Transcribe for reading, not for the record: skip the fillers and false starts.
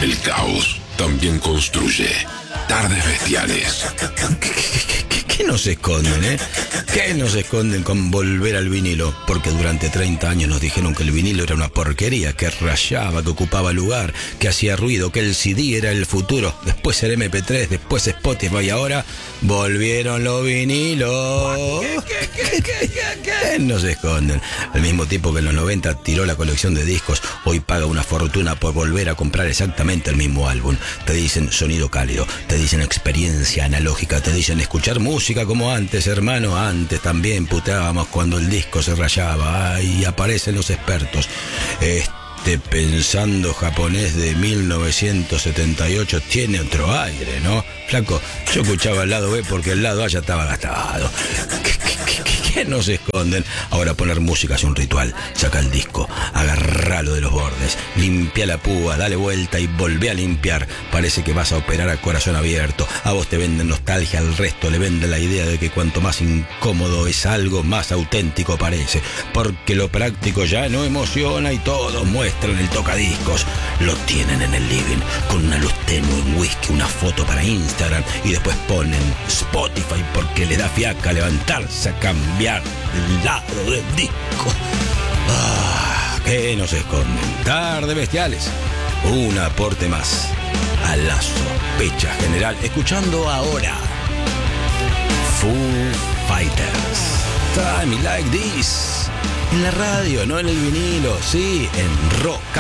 El caos también construye. Tardes Bestiales. ¿Qué nos esconden, eh? ¿Qué nos esconden con volver al vinilo? Porque durante 30 años nos dijeron que el vinilo era una porquería, que rayaba, que ocupaba lugar, que hacía ruido, que el CD era el futuro. Después el MP3, después Spotify y ahora volvieron los vinilos. ¿Qué nos esconden? El mismo tipo que en los 90 tiró la colección de discos, hoy paga una fortuna por volver a comprar exactamente el mismo álbum. Te dicen sonido cálido, te dicen experiencia analógica, te dicen escuchar música como antes, hermano. Antes también puteábamos cuando el disco se rayaba. Y aparecen los expertos. Pensando japonés de 1978 tiene otro aire, ¿no? Flaco, yo escuchaba el lado B porque el lado A ya estaba gastado. ¿Qué nos esconden? Ahora poner música es un ritual. Saca el disco, agarralo de los bordes, limpia la púa, dale vuelta y volvé a limpiar. Parece que vas a operar a corazón abierto. A vos te venden nostalgia, al resto le venden la idea de que cuanto más incómodo es algo, más auténtico parece. Porque lo práctico ya no emociona y todos muestran el tocadiscos. Lo tienen en el living, con una luz tenue, un whisky, una foto para Instagram y después ponen Spotify porque les da fiaca levantarse a cambiar el lado del disco. ¿Qué nos esconden? Tardes Bestiales, un aporte más a la sospecha general. Escuchando ahora Foo Fighters, Time Like This, en la radio, no en el vinilo, sí, en Rock